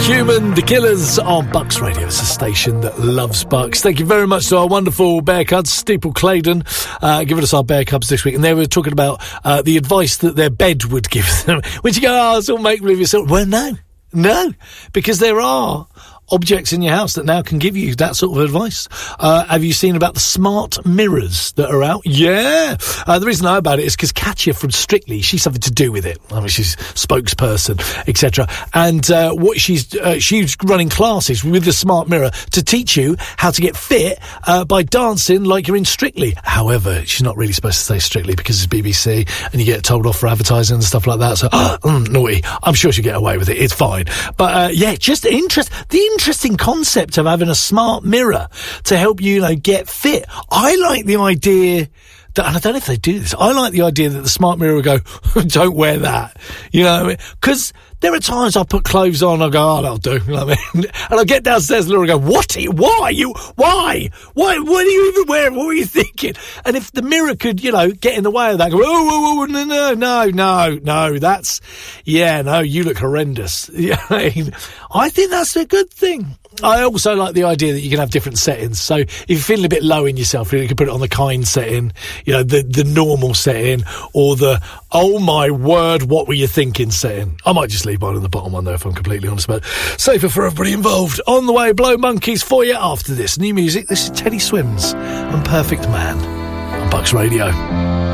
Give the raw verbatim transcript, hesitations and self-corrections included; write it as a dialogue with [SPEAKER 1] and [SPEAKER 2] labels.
[SPEAKER 1] Human, The Killers on Bucks Radio. It's a station that loves Bucks. Thank you very much to our wonderful Bear Cubs, Steeple Claydon, uh, giving us our Bear Cubs this week. And they were talking about uh, the advice that their bed would give them. Which you go, oh, it's all make-believe. Yourself. Well, no. No. Because there are objects in your house that now can give you that sort of advice. Uh, have you seen about the smart mirrors that are out? Yeah. Uh, the reason I know about it is because Katya from Strictly, she's something to do with it. I mean, she's spokesperson, et cetera. And uh, what she's uh, she's running classes with the smart mirror to teach you how to get fit uh, by dancing like you're in Strictly. However, she's not really supposed to say Strictly because it's B B C and you get told off for advertising and stuff like that. So, mm, naughty. I'm sure she'll get away with it. It's fine. But, uh, yeah, just interest. The interesting concept of having a smart mirror to help you, you know, get fit. I like the idea that, and I don't know if they do this, I like the idea that the smart mirror will go, don't wear that. You know what I mean? Because there are times I put clothes on, I go, oh, that'll do. You know what I mean? And I get downstairs and Laura go, what? Why? You, why? Why? What are you even wearing? What were you thinking? And if the mirror could, you know, get in the way of that, go, oh, oh, oh, no, no, no, no, no, that's, yeah, no, you look horrendous. Yeah, I mean, I think that's a good thing. I also like the idea that you can have different settings. So if you're feeling a bit low in yourself, you can put it on the kind setting, you know, the, the normal setting, or the, oh my word, what were you thinking setting. I might just leave mine on the bottom one though, if I'm completely honest about it. Safer for everybody involved. On the way, Blow Monkeys for you after this. New music, this is Teddy Swims and Perfect Man on Bucks Radio.